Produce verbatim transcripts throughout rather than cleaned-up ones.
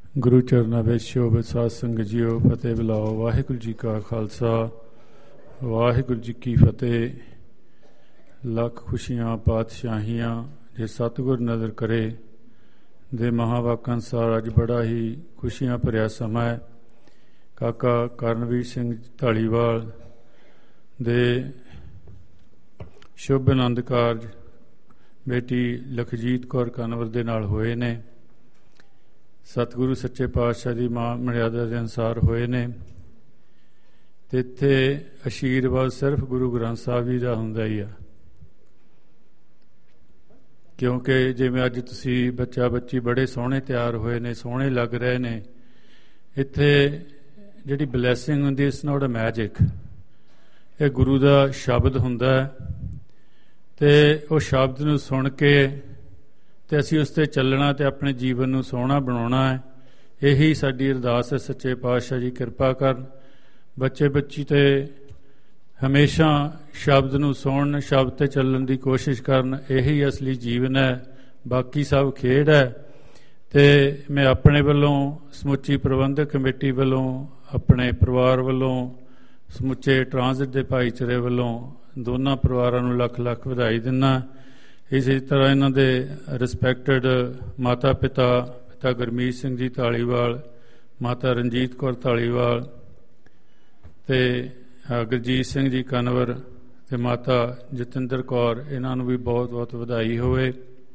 ਗੁਰੂ ਚਰਨਾਂ ਵਿੱਚ ਸ਼ੋਭਿਤ ਸਾਧ ਸੰਗਤ ਜੀਓ, ਫਤਿਹ ਬੁਲਾਓ। ਵਾਹਿਗੁਰੂ ਜੀ ਕਾ ਖਾਲਸਾ, ਵਾਹਿਗੁਰੂ ਜੀ ਕੀ ਫਤਿਹ। ਲੱਖ ਖੁਸ਼ੀਆਂ ਪਾਤਸ਼ਾਹੀਆਂ ਜੇ ਸਤਿਗੁਰ ਨਜ਼ਰ ਕਰੇ ਦੇ ਮਹਾਵਾਕਾਂ ਅਨੁਸਾਰ ਅੱਜ ਬੜਾ ਹੀ ਖੁਸ਼ੀਆਂ ਭਰਿਆ ਸਮਾਂ ਹੈ। ਕਾਕਾ ਕਰਨਵੀਰ ਸਿੰਘ ਢਾਲੀਵਾਲ ਦੇ ਸ਼ੁਭ ਆਨੰਦ ਕਾਰਜ ਬੇਟੀ ਲਖਜੀਤ ਕੌਰ ਕਨਵਰ ਦੇ ਨਾਲ ਹੋਏ ਨੇ। ਸਤਿਗੁਰੂ ਸੱਚੇ ਪਾਤਸ਼ਾਹ ਦੀ ਮਾਂ ਮਰਿਆਦਾ ਦੇ ਅਨੁਸਾਰ ਹੋਏ ਨੇ। ਅਤੇ ਇੱਥੇ ਅਸ਼ੀਰਵਾਦ ਸਿਰਫ ਗੁਰੂ ਗ੍ਰੰਥ ਸਾਹਿਬ ਜੀ ਦਾ ਹੁੰਦਾ ਹੀ ਆ, ਕਿਉਂਕਿ ਜਿਵੇਂ ਅੱਜ ਤੁਸੀਂ ਬੱਚਾ ਬੱਚੀ ਬੜੇ ਸੋਹਣੇ ਤਿਆਰ ਹੋਏ ਨੇ, ਸੋਹਣੇ ਲੱਗ ਰਹੇ ਨੇ। ਇੱਥੇ ਜਿਹੜੀ ਬਲੈਸਿੰਗ ਹੁੰਦੀ ਇਸ ਨੋਟ ਅ ਮੈਜਿਕ, ਇਹ ਗੁਰੂ ਦਾ ਸ਼ਬਦ ਹੁੰਦਾ ਅਤੇ ਉਹ ਸ਼ਬਦ ਨੂੰ ਸੁਣ ਕੇ ਅਤੇ ਅਸੀਂ ਉਸ 'ਤੇ ਚੱਲਣਾ ਅਤੇ ਆਪਣੇ ਜੀਵਨ ਨੂੰ ਸੋਹਣਾ ਬਣਾਉਣਾ ਹੈ। ਇਹੀ ਸਾਡੀ ਅਰਦਾਸ ਹੈ। ਸੱਚੇ ਪਾਤਸ਼ਾਹ ਜੀ ਕਿਰਪਾ ਕਰਨ, ਬੱਚੇ ਬੱਚੀ 'ਤੇ ਹਮੇਸ਼ਾ ਸ਼ਬਦ ਨੂੰ ਸੁਣਨ, ਸ਼ਬਦ 'ਤੇ ਚੱਲਣ ਦੀ ਕੋਸ਼ਿਸ਼ ਕਰਨ। ਇਹੀ ਅਸਲੀ ਜੀਵਨ ਹੈ, ਬਾਕੀ ਸਭ ਖੇਡ ਹੈ। ਅਤੇ ਮੈਂ ਆਪਣੇ ਵੱਲੋਂ, ਸਮੁੱਚੀ ਪ੍ਰਬੰਧਕ ਕਮੇਟੀ ਵੱਲੋਂ, ਆਪਣੇ ਪਰਿਵਾਰ ਵੱਲੋਂ, ਸਮੁੱਚੇ ਟਰਾਂਜ਼ਿਟ ਦੇ ਭਾਈਚਾਰੇ ਵੱਲੋਂ ਦੋਨਾਂ ਪਰਿਵਾਰਾਂ ਨੂੰ ਲੱਖ ਲੱਖ ਵਧਾਈ ਦਿੰਦਾ। ਇਸੇ ਤਰ੍ਹਾਂ ਇਹਨਾਂ ਦੇ ਰਿਸਪੈਕਟਡ ਮਾਤਾ ਪਿਤਾ, ਪਿਤਾ ਗੁਰਮੀਤ ਸਿੰਘ ਜੀ ਢਾਲੀਵਾਲ, ਮਾਤਾ ਰਣਜੀਤ ਕੌਰ ਢਾਲੀਵਾਲ ਅਤੇ ਗੁਰਜੀਤ ਸਿੰਘ ਜੀ ਕਨਵਰ ਅਤੇ ਮਾਤਾ ਜਤਿੰਦਰ ਕੌਰ, ਇਹਨਾਂ ਨੂੰ ਵੀ ਬਹੁਤ ਬਹੁਤ ਵਧਾਈ ਹੋਵੇ।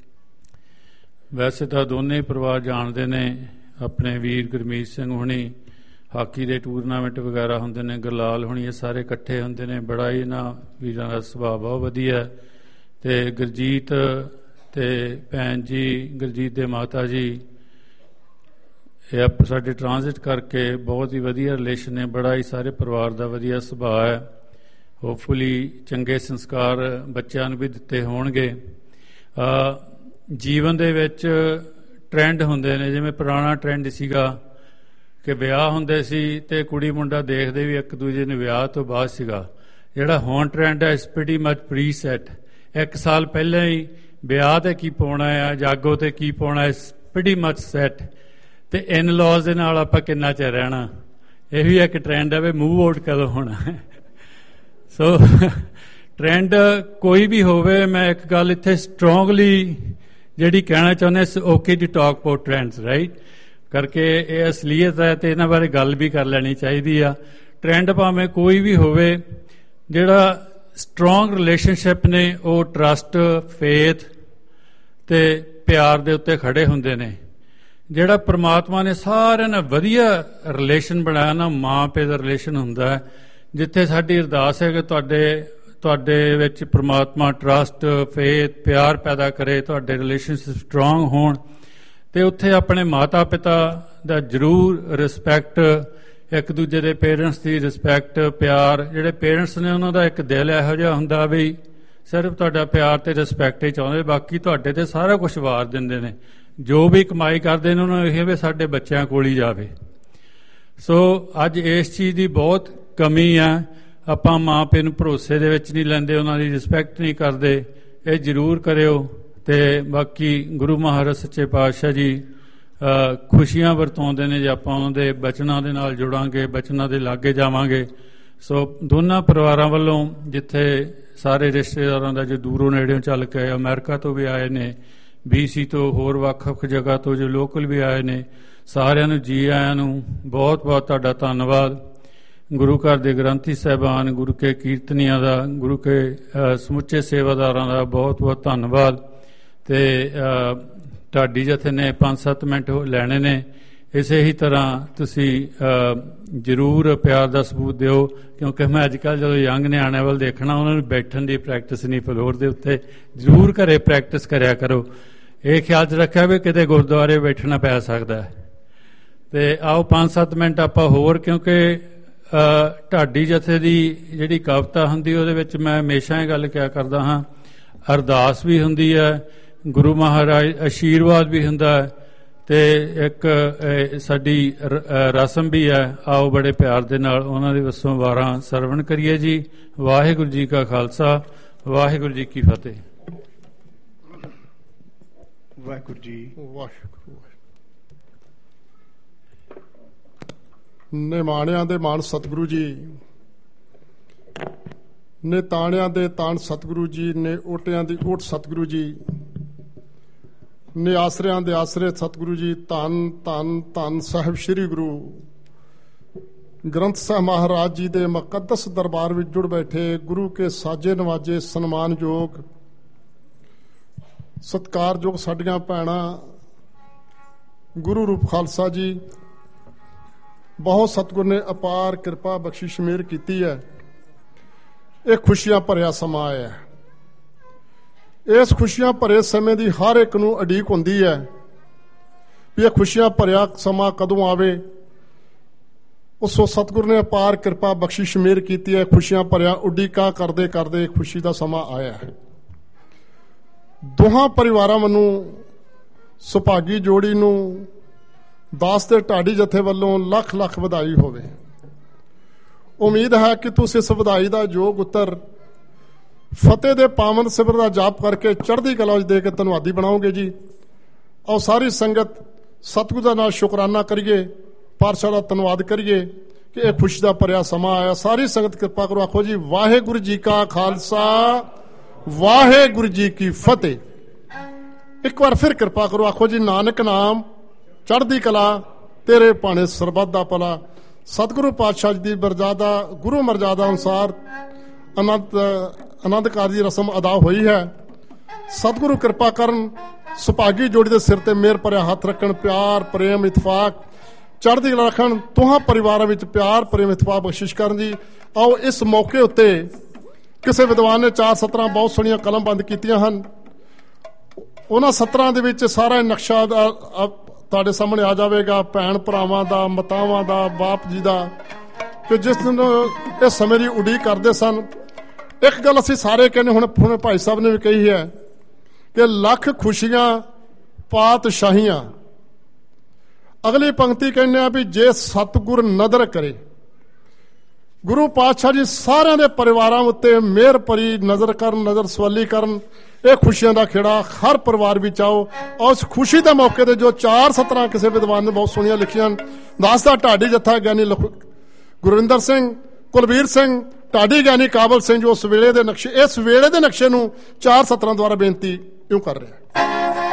ਵੈਸੇ ਤਾਂ ਦੋਨੇ ਪਰਿਵਾਰ ਜਾਣਦੇ ਨੇ। ਆਪਣੇ ਵੀਰ ਗੁਰਮੀਤ ਸਿੰਘ ਹੋਣੀ, ਹਾਕੀ ਦੇ ਟੂਰਨਾਮੈਂਟ ਵਗੈਰਾ ਹੁੰਦੇ ਨੇ, ਗੁਰਲਾਲ ਹੋਣੀ, ਇਹ ਸਾਰੇ ਇਕੱਠੇ ਹੁੰਦੇ ਨੇ। ਬੜਾ ਹੀ ਇਹਨਾਂ ਵੀਰਾਂ ਦਾ ਸੁਭਾਅ ਬਹੁਤ ਵਧੀਆ। ਅਤੇ ਗੁਰਜੀਤ ਅਤੇ ਭੈਣ ਜੀ, ਗੁਰਜੀਤ ਦੇ ਮਾਤਾ ਜੀ, ਇਹ ਆਪ ਸਾਡੇ ਟਰਾਂਜ਼ਿਟ ਕਰਕੇ ਬਹੁਤ ਹੀ ਵਧੀਆ ਰਿਲੇਸ਼ਨ ਨੇ। ਬੜਾ ਹੀ ਸਾਰੇ ਪਰਿਵਾਰ ਦਾ ਵਧੀਆ ਸੁਭਾਅ ਹੈ। ਹੋਪਫੁਲੀ ਚੰਗੇ ਸੰਸਕਾਰ ਬੱਚਿਆਂ ਨੂੰ ਵੀ ਦਿੱਤੇ ਹੋਣਗੇ। ਜੀਵਨ ਦੇ ਵਿੱਚ ਟਰੈਂਡ ਹੁੰਦੇ ਨੇ, ਜਿਵੇਂ ਪੁਰਾਣਾ ਟਰੈਂਡ ਸੀਗਾ ਕਿ ਵਿਆਹ ਹੁੰਦੇ ਸੀ ਅਤੇ ਕੁੜੀ ਮੁੰਡਾ ਦੇਖਦੇ ਵੀ ਇੱਕ ਦੂਜੇ ਨੂੰ ਵਿਆਹ ਤੋਂ ਬਾਅਦ ਸੀਗਾ। ਜਿਹੜਾ ਹੁਣ ਟਰੈਂਡ ਹੈ it's pretty much pre set. ਇੱਕ ਸਾਲ ਪਹਿਲਾਂ ਹੀ ਵਿਆਹ 'ਤੇ ਕੀ ਪਾਉਣਾ ਆ, ਜਾਗੋ 'ਤੇ ਕੀ ਪਾਉਣਾ, ਇਟਸ ਪ੍ਰੀਟੀ ਮਚ ਸੈਟ। ਅਤੇ ਇਨ ਲੌਜ਼ ਦੇ ਨਾਲ ਆਪਾਂ ਕਿੰਨਾ ਚਿਰ ਰਹਿਣਾ, ਇਹ ਵੀ ਇੱਕ ਟਰੈਂਡ ਹੈ ਵੀ ਮੂਵ ਆਊਟ ਕਦੋਂ ਹੋਣਾ। ਸੋ ਟਰੈਂਡ ਕੋਈ ਵੀ ਹੋਵੇ, ਮੈਂ ਇੱਕ ਗੱਲ ਇੱਥੇ ਸਟਰੋਂਗਲੀ ਜਿਹੜੀ ਕਹਿਣਾ ਚਾਹੁੰਦੇ, okay to talk about trends right, ਕਰਕੇ ਇਹ ਅਸਲੀਅਤ ਹੈ ਅਤੇ ਇਹਨਾਂ ਬਾਰੇ ਗੱਲ ਵੀ ਕਰ ਲੈਣੀ ਚਾਹੀਦੀ ਆ। ਟਰੈਂਡ ਭਾਵੇਂ ਕੋਈ ਵੀ ਹੋਵੇ, ਜਿਹੜਾ ਸਟਰੋਂਗ ਰਿਲੇਸ਼ਨਸ਼ਿਪ ਨੇ ਉਹ ਟਰਸਟ, ਫੇਥ ਅਤੇ ਪਿਆਰ ਦੇ ਉੱਤੇ ਖੜ੍ਹੇ ਹੁੰਦੇ ਨੇ। ਜਿਹੜਾ ਪਰਮਾਤਮਾ ਨੇ ਸਾਰਿਆਂ ਨਾਲ ਵਧੀਆ ਰਿਲੇਸ਼ਨ ਬਣਾਇਆ ਨਾ, ਮਾਂ ਪਿਓ ਦਾ ਰਿਲੇਸ਼ਨ ਹੁੰਦਾ ਹੈ, ਜਿੱਥੇ ਸਾਡੀ ਅਰਦਾਸ ਹੈ ਕਿ ਤੁਹਾਡੇ ਤੁਹਾਡੇ ਵਿੱਚ ਪਰਮਾਤਮਾ ਟਰਸਟ, ਫੇਥ, ਪਿਆਰ ਪੈਦਾ ਕਰੇ, ਤੁਹਾਡੇ ਰਿਲੇਸ਼ਨਸ਼ਿਪ ਸਟਰੋਂਗ ਹੋਣ। ਅਤੇ ਉੱਥੇ ਆਪਣੇ ਮਾਤਾ ਪਿਤਾ ਦਾ ਜ਼ਰੂਰ ਰਿਸਪੈਕਟ, ਇੱਕ ਦੂਜੇ ਦੇ ਪੇਰੈਂਟਸ ਦੀ ਰਿਸਪੈਕਟ, ਪਿਆਰ। ਜਿਹੜੇ ਪੇਰੈਂਟਸ ਨੇ ਉਹਨਾਂ ਦਾ ਇੱਕ ਦਿਲ ਇਹੋ ਜਿਹਾ ਹੁੰਦਾ ਵੀ ਸਿਰਫ ਤੁਹਾਡਾ ਪਿਆਰ ਅਤੇ ਰਿਸਪੈਕਟ ਹੀ ਚਾਹੁੰਦੇ, ਬਾਕੀ ਤੁਹਾਡੇ 'ਤੇ ਸਾਰਾ ਕੁਛ ਵਾਰ ਦਿੰਦੇ ਨੇ। ਜੋ ਵੀ ਕਮਾਈ ਕਰਦੇ ਨੇ ਉਹਨਾਂ ਨੂੰ ਇਹ ਵੀ ਸਾਡੇ ਬੱਚਿਆਂ ਕੋਲ ਹੀ ਜਾਵੇ। ਸੋ ਅੱਜ ਇਸ ਚੀਜ਼ ਦੀ ਬਹੁਤ ਕਮੀ ਆ। ਆਪਾਂ ਮਾਂ ਪਿਓ ਨੂੰ ਭਰੋਸੇ ਦੇ ਵਿੱਚ ਨਹੀਂ ਲੈਂਦੇ, ਉਹਨਾਂ ਦੀ ਰਿਸਪੈਕਟ ਨਹੀਂ ਕਰਦੇ। ਇਹ ਜ਼ਰੂਰ ਕਰਿਓ। ਅਤੇ ਬਾਕੀ ਗੁਰੂ ਮਹਾਰਾਜ ਸੱਚੇ ਪਾਤਸ਼ਾਹ ਜੀ ਖੁਸ਼ੀਆਂ ਵਰਤਾਉਂਦੇ ਨੇ ਜੇ ਆਪਾਂ ਉਹਨਾਂ ਦੇ ਬਚਨਾਂ ਦੇ ਨਾਲ ਜੁੜਾਂਗੇ, ਬਚਨਾਂ ਦੇ ਲਾਗੇ ਜਾਵਾਂਗੇ। ਸੋ ਦੋਨਾਂ ਪਰਿਵਾਰਾਂ ਵੱਲੋਂ, ਜਿੱਥੇ ਸਾਰੇ ਰਿਸ਼ਤੇਦਾਰਾਂ ਦਾ ਜੋ ਦੂਰੋਂ ਨੇੜਿਓਂ ਚੱਲ ਕੇ ਅਮਰੀਕਾ ਤੋਂ ਵੀ ਆਏ ਨੇ, ਬੀ ਸੀ ਤੋਂ, ਹੋਰ ਵੱਖ ਵੱਖ ਜਗ੍ਹਾ ਤੋਂ ਜੋ ਲੋਕਲ ਵੀ ਆਏ ਨੇ, ਸਾਰਿਆਂ ਨੂੰ ਜੀ ਆਇਆਂ ਨੂੰ ਬਹੁਤ ਬਹੁਤ ਤੁਹਾਡਾ ਧੰਨਵਾਦ। ਗੁਰੂ ਘਰ ਦੇ ਗ੍ਰੰਥੀ ਸਾਹਿਬਾਨ, ਗੁਰੂ ਕੇ ਕੀਰਤਨੀਆਂ ਦਾ, ਗੁਰੂ ਕੇ ਸਮੁੱਚੇ ਸੇਵਾਦਾਰਾਂ ਦਾ ਬਹੁਤ ਬਹੁਤ ਧੰਨਵਾਦ। ਅਤੇ ਢਾਡੀ ਜਥੇ ਨੇ ਪੰਜ ਸੱਤ ਮਿੰਟ ਲੈਣੇ ਨੇ। ਇਸੇ ਹੀ ਤਰ੍ਹਾਂ ਤੁਸੀਂ ਜ਼ਰੂਰ ਪਿਆਰ ਦਾ ਸਬੂਤ ਦਿਓ, ਕਿਉਂਕਿ ਮੈਂ ਅੱਜ ਕੱਲ੍ਹ ਜਦੋਂ ਯੰਗ ਨਿਆਣਿਆਂ ਵੱਲ ਦੇਖਣਾ, ਉਹਨਾਂ ਨੂੰ ਬੈਠਣ ਦੀ ਪ੍ਰੈਕਟਿਸ ਨਹੀਂ, ਫਲੋਰ ਦੇ ਉੱਤੇ ਜ਼ਰੂਰ ਘਰੇ ਪ੍ਰੈਕਟਿਸ ਕਰਿਆ ਕਰੋ। ਇਹ ਖਿਆਲ 'ਚ ਰੱਖਿਆ ਵੀ ਕਿਤੇ ਗੁਰਦੁਆਰੇ ਬੈਠਣਾ ਪੈ ਸਕਦਾ ਹੈ। ਅਤੇ ਆਓ ਪੰਜ ਸੱਤ ਮਿੰਟ ਆਪਾਂ ਹੋਰ, ਕਿਉਂਕਿ ਢਾਡੀ ਜਥੇ ਦੀ ਜਿਹੜੀ ਕਵਿਤਾ ਹੁੰਦੀ ਉਹਦੇ ਵਿੱਚ ਮੈਂ ਹਮੇਸ਼ਾ ਇਹ ਗੱਲ ਕਿਹਾ ਕਰਦਾ ਹਾਂ, ਅਰਦਾਸ ਵੀ ਹੁੰਦੀ ਹੈ, ਗੁਰੂ ਮਹਾਰਾਜ ਅਸ਼ੀਰਵਾਦ ਵੀ ਹੁੰਦਾ ਹੈ, ਅਤੇ ਇੱਕ ਸਾਡੀ ਰਸਮ ਵੀ ਹੈ। ਆਓ ਬੜੇ ਪਿਆਰ ਦੇ ਨਾਲ ਉਹਨਾਂ ਦੇ ਵੱਸੋਂ ਵਾਰਾਂ ਸਰਵਣ ਕਰੀਏ ਜੀ। ਵਾਹਿਗੁਰੂ ਜੀ ਕਾ ਖਾਲਸਾ, ਵਾਹਿਗੁਰੂ ਜੀ ਕੀ ਫਤਿਹ। ਵਾਹਿਗੁਰੂ ਜੀ ਵਾਹਿਗੁਰੂ। ਨਿਮਾਣਿਆਂ ਦੇ ਮਾਣ ਸਤਿਗੁਰੂ ਜੀ, ਨੇ ਤਾਣਿਆਂ ਦੇ ਤਾਣ ਸਤਿਗੁਰੂ ਜੀ, ਨੇ ਓਟਿਆਂ ਦੀ ਓਟ ਸਤਿਗੁਰੂ ਜੀ, ਨੇ ਆਸਰਿਆਂ ਦੇ ਆਸਰੇ ਸਤਿਗੁਰੂ ਜੀ। ਧੰਨ ਧੰਨ ਧੰਨ ਸਾਹਿਬ ਸ੍ਰੀ ਗੁਰੂ ਗ੍ਰੰਥ ਸਾਹਿਬ ਮਹਾਰਾਜ ਜੀ ਦੇ ਮੁਕੱਦਸ ਦਰਬਾਰ ਵਿੱਚ ਜੁੜ ਬੈਠੇ ਗੁਰੂ ਕੇ ਸਾਜੇ ਨਵਾਜੇ ਸਨਮਾਨਯੋਗ ਸਤਿਕਾਰਯੋਗ ਸਾਡੀਆਂ ਭੈਣਾਂ, ਗੁਰੂ ਰੂਪ ਖਾਲਸਾ ਜੀ, ਬਹੁਤ ਸਤਿਗੁਰ ਨੇ ਅਪਾਰ ਕਿਰਪਾ ਬਖਸ਼ਿਸ਼ ਮਿਹਰ ਕੀਤੀ ਹੈ। ਇਹ ਖੁਸ਼ੀਆਂ ਭਰਿਆ ਸਮਾਂ ਹੈ। ਇਸ ਖੁਸ਼ੀਆਂ ਭਰੇ ਸਮੇਂ ਦੀ ਹਰ ਇੱਕ ਨੂੰ ਉਡੀਕ ਹੁੰਦੀ ਹੈ ਵੀ ਇਹ ਖੁਸ਼ੀਆਂ ਭਰਿਆ ਸਮਾਂ ਕਦੋਂ ਆਵੇ। ਉਸ ਸਤਿਗੁਰ ਨੇ ਅਪਾਰ ਕਿਰਪਾ ਬਖਸ਼ਿਸ਼ ਮਿਹਰ ਕੀਤੀ ਹੈ। ਖੁਸ਼ੀਆਂ ਭਰਿਆ ਉਡੀਕਾਂ ਕਰਦੇ ਕਰਦੇ ਖੁਸ਼ੀ ਦਾ ਸਮਾਂ ਆਇਆ ਹੈ। ਦੋਹਾਂ ਪਰਿਵਾਰਾਂ ਵੱਲੋਂ ਸੁਭਾਗੀ ਜੋੜੀ ਨੂੰ ਦਾਸ ਤੇ ਢਾਡੀ ਜਥੇ ਵੱਲੋਂ ਲੱਖ ਲੱਖ ਵਧਾਈ ਹੋਵੇ। ਉਮੀਦ ਹੈ ਕਿ ਤੁਸੀਂ ਇਸ ਵਧਾਈ ਦਾ ਯੋਗ ਉੱਤਰ ਫਤਿਹ ਦੇ ਪਾਵਨ ਸਿਮਰ ਦਾ ਜਾਪ ਕਰਕੇ ਚੜ੍ਹਦੀ ਕਲਾ ਵਿੱਚ ਦੇ ਕੇ ਧੰਨਵਾਦੀ ਬਣਾਓਗੇ ਜੀ। ਆਓ ਸਾਰੀ ਸੰਗਤ ਸਤਿਗੁਰ ਦਾ ਨਾਲ ਸ਼ੁਕਰਾਨਾ ਕਰੀਏ, ਪਾਤਸ਼ਾਹ ਦਾ ਧੰਨਵਾਦ ਕਰੀਏ ਕਿ ਇਹ ਖੁਸ਼ੀ ਦਾ ਭਰਿਆ ਸਮਾਂ ਆਇਆ। ਸਾਰੀ ਸੰਗਤ ਕਿਰਪਾ ਕਰੋ, ਆਖੋ ਜੀ ਵਾਹਿਗੁਰੂ ਜੀ ਕਾ ਖਾਲਸਾ, ਵਾਹਿਗੁਰੂ ਜੀ ਕੀ ਫਤਿਹ। ਇੱਕ ਵਾਰ ਫਿਰ ਕਿਰਪਾ ਕਰੋ, ਆਖੋ ਜੀ ਨਾਨਕ ਨਾਮ ਚੜ੍ਹਦੀ ਕਲਾ, ਤੇਰੇ ਭਾਣੇ ਸਰਬੱਤ ਦਾ ਭਲਾ। ਸਤਿਗੁਰੂ ਪਾਤਸ਼ਾਹ ਜੀ ਦੀ ਮਰਜ਼ਾਦਾ ਗੁਰੂ ਮਰਜ਼ਾਦਾ ਅਨੁਸਾਰ ਆਨੰਦ ਆਨੰਦ ਕਾਰਜ ਦੀ ਰਸਮ ਅਦਾ ਹੋਈ ਹੈ। ਸਤਿਗੁਰੂ ਕਿਰਪਾ ਕਰਨ, ਸੁਭਾਗੀ ਜੋੜੀ ਦੇ ਸਿਰ ਤੇ ਮਿਹਰ ਭਰਿਆ ਹੱਥ ਰੱਖਣ, ਪਿਆਰ ਪ੍ਰੇਮ ਇਤਫਾਕ ਚੜ੍ਹਦੀ ਕਲਾ ਰੱਖਣ, ਦੋਹਾਂ ਪਰਿਵਾਰਾਂ ਵਿੱਚ ਪਿਆਰ ਪ੍ਰੇਮ ਇਤਫਾਕ ਬਖਸ਼ਿਸ਼ ਕਰਨ ਜੀ। ਆਓ ਇਸ ਮੌਕੇ ਉੱਤੇ ਕਿਸੇ ਵਿਦਵਾਨ ਨੇ ਚਾਰ ਸਤਰਾਂ ਬਹੁਤ ਸੋਹਣੀਆਂ ਕਲਮਬੰਦ ਕੀਤੀਆਂ ਹਨ। ਉਹਨਾਂ ਸਤਰਾਂ ਦੇ ਵਿੱਚ ਸਾਰਾ ਨਕਸ਼ਾ ਤੁਹਾਡੇ ਸਾਹਮਣੇ ਆ ਜਾਵੇਗਾ, ਭੈਣ ਭਰਾਵਾਂ ਦਾ, ਮਾਤਾਵਾਂ ਦਾ, ਬਾਪ ਜੀ ਦਾ, ਕਿ ਜਿਸ ਦਿਨ ਇਹ ਸਮੇਂ ਦੀ ਉਡੀਕ ਕਰਦੇ ਸਨ। ਇੱਕ ਗੱਲ ਅਸੀਂ ਸਾਰੇ ਕਹਿੰਦੇ, ਹੁਣ ਹੁਣ ਭਾਈ ਸਾਹਿਬ ਨੇ ਵੀ ਕਹੀ ਹੈ ਕਿ ਲੱਖ ਖੁਸ਼ੀਆਂ ਪਾਤਸ਼ਾਹੀਆਂ। ਅਗਲੀ ਪੰਕਤੀ ਕਹਿੰਦੇ ਆ ਵੀ ਜੇ ਸਤਿਗੁਰ ਨਦਰ ਕਰੇ। ਗੁਰੂ ਪਾਤਸ਼ਾਹ ਜੀ ਸਾਰਿਆਂ ਦੇ ਪਰਿਵਾਰਾਂ ਉੱਤੇ ਮਿਹਰ ਭਰੀ ਨਜ਼ਰ ਕਰਨ, ਨਜ਼ਰ ਸਵਾਲੀ ਕਰਨ। ਇਹ ਖੁਸ਼ੀਆਂ ਦਾ ਖੇੜਾ ਹਰ ਪਰਿਵਾਰ ਵਿੱਚ ਆਓ। ਔਰ ਉਸ ਖੁਸ਼ੀ ਦੇ ਮੌਕੇ ਤੇ ਜੋ ਚਾਰ ਸਤਰਾਂ ਕਿਸੇ ਵਿਦਵਾਨ ਨੇ ਬਹੁਤ ਸੋਹਣੀਆਂ ਲਿਖੀਆਂ ਹਨ। ਦਾਸ ਦਾ ਢਾਡੀ ਜੱਥਾ ਗਿਆਨੀ ਗੁਰਵਿੰਦਰ ਸਿੰਘ, ਕੁਲਬੀਰ ਸਿੰਘ, ਢਾਡੀ ਗਿਆਨੀ ਕਾਬਲ ਸਿੰਘ, ਜੋ ਉਸ ਵੇਲੇ ਦੇ ਨਕਸ਼ੇ ਇਸ ਵੇਲੇ ਦੇ ਨਕਸ਼ੇ ਨੂੰ ਚਾਰ ਸਤਰਾਂ ਦੁਆਰਾ ਬੇਨਤੀ ਇਉਂ ਕਰ ਰਿਹਾ।